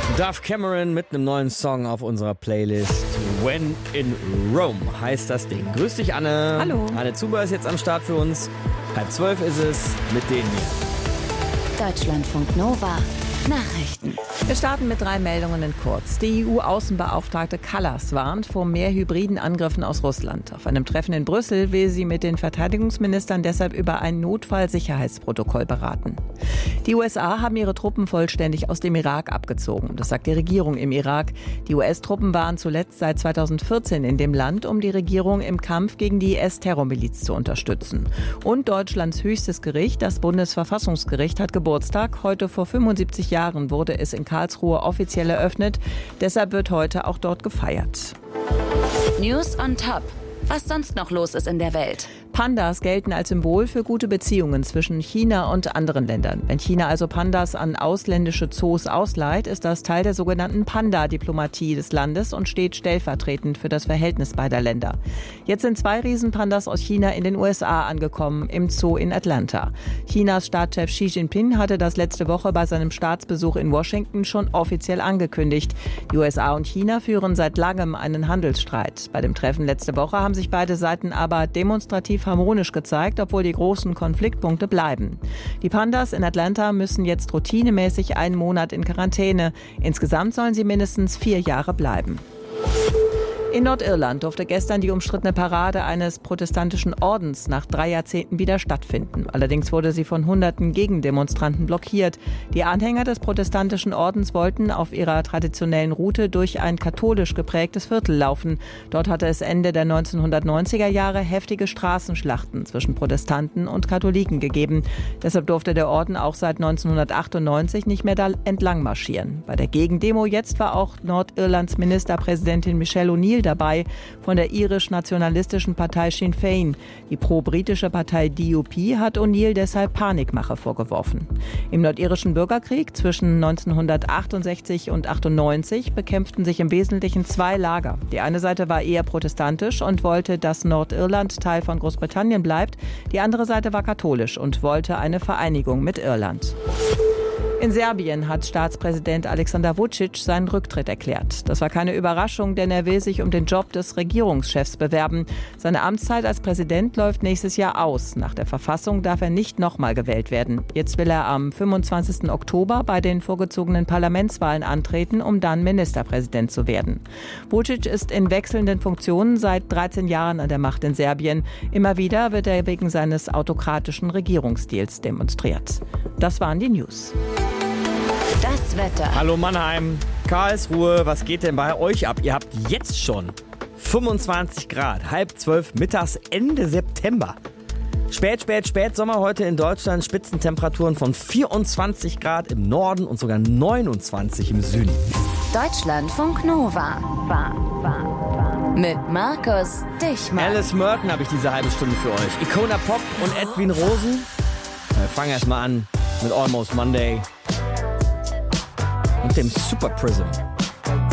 Dove Cameron mit einem neuen Song auf unserer Playlist. When in Rome heißt das Ding. Grüß dich, Anne. Hallo. Anne Zuber ist jetzt am Start für uns. 11:30 ist es mit denen hier. Deutschlandfunk Nova. Nachrichten. Wir starten mit 3 Meldungen in kurz. Die EU-Außenbeauftragte Kallas warnt vor mehr hybriden Angriffen aus Russland. Auf einem Treffen in Brüssel will sie mit den Verteidigungsministern deshalb über ein Notfallsicherheitsprotokoll beraten. Die USA haben ihre Truppen vollständig aus dem Irak abgezogen. Das sagt die Regierung im Irak. Die US-Truppen waren zuletzt seit 2014 in dem Land, um die Regierung im Kampf gegen die IS-Terrormiliz zu unterstützen. Und Deutschlands höchstes Gericht, das Bundesverfassungsgericht, hat Geburtstag. Heute vor 75 Jahren wurde es in Karlsruhe offiziell eröffnet. Deshalb wird heute auch dort gefeiert. News on Top. Was sonst noch los ist in der Welt. Pandas gelten als Symbol für gute Beziehungen zwischen China und anderen Ländern. Wenn China also Pandas an ausländische Zoos ausleiht, ist das Teil der sogenannten Panda-Diplomatie des Landes und steht stellvertretend für das Verhältnis beider Länder. Jetzt sind 2 Riesenpandas aus China in den USA angekommen, im Zoo in Atlanta. Chinas Staatschef Xi Jinping hatte das letzte Woche bei seinem Staatsbesuch in Washington schon offiziell angekündigt. Die USA und China führen seit langem einen Handelsstreit. Bei dem Treffen letzte Woche haben sich beide Seiten aber demonstrativ harmonisch gezeigt, obwohl die großen Konfliktpunkte bleiben. Die Pandas in Atlanta müssen jetzt routinemäßig einen Monat in Quarantäne. Insgesamt sollen sie mindestens 4 Jahre bleiben. In Nordirland durfte gestern die umstrittene Parade eines protestantischen Ordens nach 3 Jahrzehnten wieder stattfinden. Allerdings wurde sie von Hunderten Gegendemonstranten blockiert. Die Anhänger des protestantischen Ordens wollten auf ihrer traditionellen Route durch ein katholisch geprägtes Viertel laufen. Dort hatte es Ende der 1990er Jahre heftige Straßenschlachten zwischen Protestanten und Katholiken gegeben. Deshalb durfte der Orden auch seit 1998 nicht mehr da entlang marschieren. Bei der Gegendemo jetzt war auch Nordirlands Ministerpräsidentin Michelle O'Neill dabei von der irisch-nationalistischen Partei Sinn Féin. Die pro-britische Partei DUP hat O'Neill deshalb Panikmache vorgeworfen. Im nordirischen Bürgerkrieg zwischen 1968 und 98 bekämpften sich im Wesentlichen 2 Lager. Die eine Seite war eher protestantisch und wollte, dass Nordirland Teil von Großbritannien bleibt. Die andere Seite war katholisch und wollte eine Vereinigung mit Irland. In Serbien hat Staatspräsident Aleksandar Vučić seinen Rücktritt erklärt. Das war keine Überraschung, denn er will sich um den Job des Regierungschefs bewerben. Seine Amtszeit als Präsident läuft nächstes Jahr aus. Nach der Verfassung darf er nicht nochmal gewählt werden. Jetzt will er am 25. Oktober bei den vorgezogenen Parlamentswahlen antreten, um dann Ministerpräsident zu werden. Vučić ist in wechselnden Funktionen seit 13 Jahren an der Macht in Serbien. Immer wieder wird er wegen seines autokratischen Regierungsstils demonstriert. Das waren die News. Das Wetter. Hallo Mannheim, Karlsruhe, was geht denn bei euch ab? Ihr habt jetzt schon 25 Grad, 11:30 mittags, Ende September. Spätsommer heute in Deutschland, Spitzentemperaturen von 24 Grad im Norden und sogar 29 im Süden. Deutschlandfunk Nova. Mit Markus Dichmann. Alice Merton habe ich diese halbe Stunde für euch. Icona Pop und Edwin Rosen. Wir fangen erstmal an mit Almost Monday und dem Super Prism.